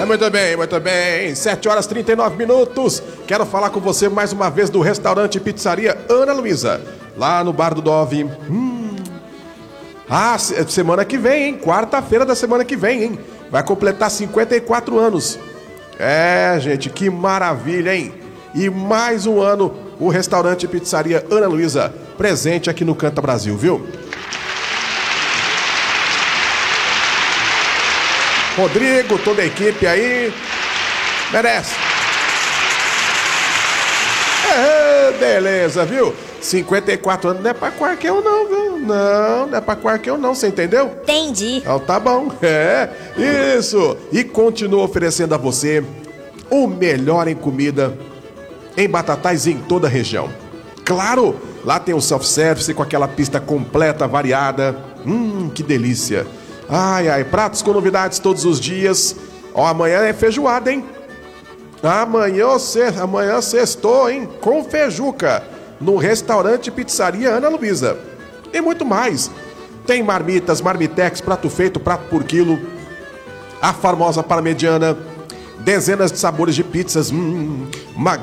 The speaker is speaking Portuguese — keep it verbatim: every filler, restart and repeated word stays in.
muito bem, muito bem. sete horas e trinta e nove minutos. Quero falar com você mais uma vez do restaurante e pizzaria Ana Luísa, lá no Bar do Dove. Hum. Ah, semana que vem, hein? Quarta-feira da semana que vem, hein? Vai completar cinquenta e quatro anos. É, gente, que maravilha, hein? E mais um ano, o restaurante e pizzaria Ana Luísa, presente aqui no Canta Brasil, viu? Rodrigo, toda a equipe aí, merece. É, beleza, viu? cinquenta e quatro anos não é pra qualquer um não, viu? Não, não é pra qualquer um não, você entendeu? Entendi. Então tá bom, é, isso. E continua oferecendo a você o melhor em comida em Batatais e em toda a região. Claro, lá tem o self-service com aquela pista completa, variada. Hum, que delícia. Ai, ai, pratos com novidades todos os dias. Ó, amanhã é feijoada, hein? Amanhã, se... amanhã sextou, hein? Com feijuca. No restaurante Pizzaria Ana Luísa. E muito mais. Tem marmitas, marmitex, prato feito, prato por quilo. A famosa parmegiana. Dezenas de sabores de pizzas. Hum, uma